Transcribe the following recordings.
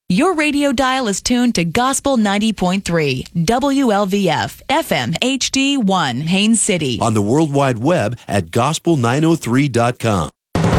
Your radio dial is tuned to Gospel 90.3, WLVF, FM HD1, Haines City. On the World Wide Web at gospel903.com.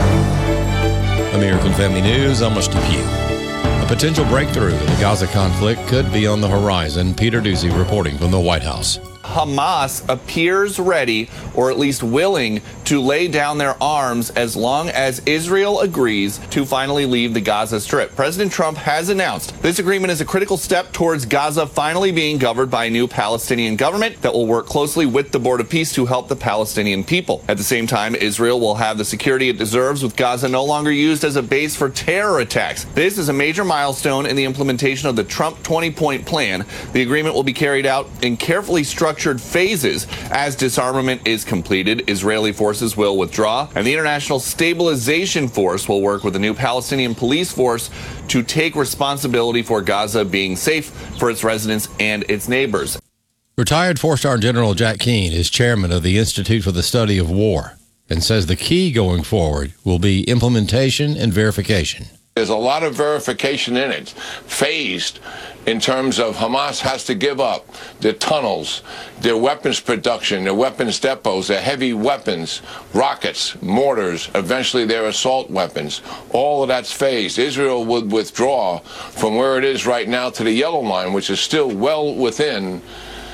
American Family News, I'm Steve Pugh. A potential breakthrough in the Gaza conflict could be on the horizon. Peter Doocy reporting from the White House. Hamas appears ready, or at least willing, to lay down their arms as long as Israel agrees to finally leave the Gaza Strip. President Trump has announced this agreement is a critical step towards Gaza finally being governed by a new Palestinian government that will work closely with the Board of Peace to help the Palestinian people. At the same time, Israel will have the security it deserves, with Gaza no longer used as a base for terror attacks. This is a major milestone in the implementation of the Trump 20-point plan. The agreement will be carried out in carefully structured phases. As disarmament is completed, Israeli forces will withdraw, and the International Stabilization Force will work with the new Palestinian police force to take responsibility for Gaza being safe for its residents and its neighbors. Retired four-star General Jack Keane is chairman of the Institute for the Study of War and says the key going forward will be implementation and verification. There's a lot of verification in it, phased in terms of Hamas has to give up their tunnels, their weapons production, their weapons depots, their heavy weapons, rockets, mortars, eventually their assault weapons. All of that's phased. Israel would withdraw from where it is right now to the yellow line, which is still well within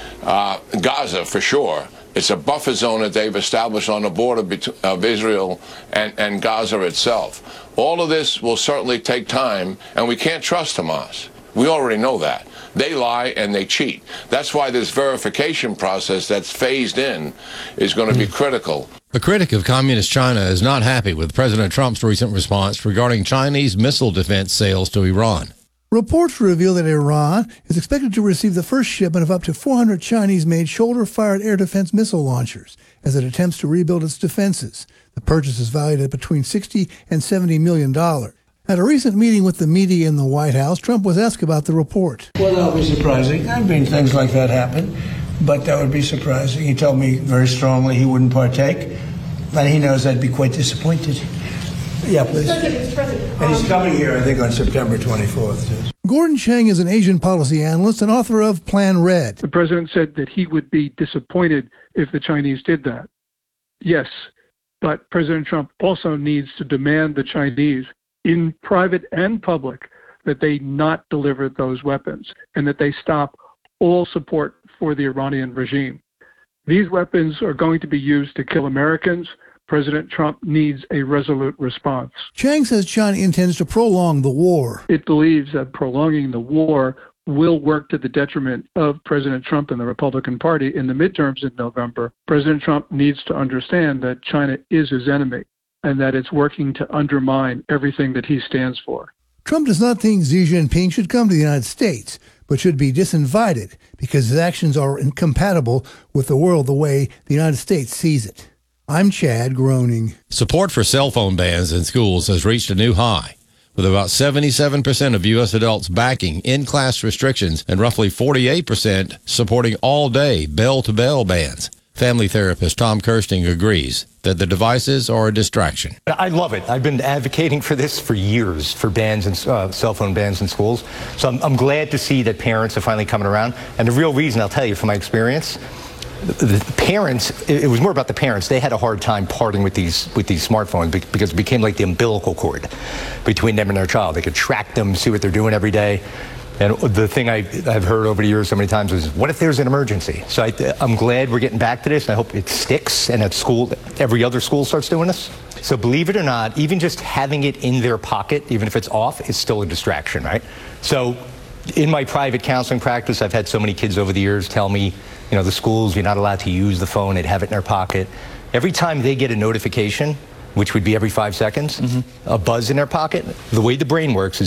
Gaza for sure. It's a buffer zone that they've established on the border of Israel and Gaza itself. All of this will certainly take time, and we can't trust Hamas. We already know that. They lie and they cheat. That's why this verification process that's phased in is going to be critical. A critic of Communist China is not happy with President Trump's recent response regarding Chinese missile defense sales to Iran. Reports reveal that Iran is expected to receive the first shipment of up to 400 Chinese-made shoulder-fired air defense missile launchers as it attempts to rebuild its defenses. The purchase is valued at between $60 and $70 million. At a recent meeting with the media in the White House, Trump was asked about the report. Well, that would be surprising. I mean, things like that happen, but that would be surprising. He told me very strongly he wouldn't partake, and he knows I'd be quite disappointed. Yeah, please. And he's coming here, I think, on September 24th. Gordon Chang is an Asian policy analyst and author of Plan Red. The president said that he would be disappointed if the Chinese did that. Yes, but President Trump also needs to demand the Chinese, in private and public, that they not deliver those weapons and that they stop all support for the Iranian regime. These weapons are going to be used to kill Americans. President Trump needs a resolute response. Chang says China intends to prolong the war. It believes that prolonging the war will work to the detriment of President Trump and the Republican Party in the midterms in November. President Trump needs to understand that China is his enemy and that it's working to undermine everything that he stands for. Trump does not think Xi Jinping should come to the United States, but should be disinvited because his actions are incompatible with the world the way the United States sees it. I'm Chad Groening. Support for cell phone bans in schools has reached a new high, with about 77% of U.S. adults backing in-class restrictions and roughly 48% supporting all-day bell-to-bell bans. Family therapist Tom Kirsting agrees that the devices are a distraction. I love it. I've been advocating for this for years, for bans and cell phone bans in schools. So I'm glad to see that parents are finally coming around. And the real reason, I'll tell you from my experience, the parents, it was more about the parents. They had a hard time parting with these smartphones because it became like the umbilical cord between them and their child. They could track them, see what they're doing every day. And the thing I've heard over the years so many times is, what if there's an emergency? So I'm glad we're getting back to this, and I hope it sticks, and at school, every other school starts doing this. So believe it or not, even just having it in their pocket, even if it's off, is still a distraction, right? So in my private counseling practice, I've had so many kids over the years tell me, you know, the schools, you're not allowed to use the phone, they'd have it in their pocket. Every time they get a notification, which would be every 5 seconds, a buzz in their pocket, the way the brain works is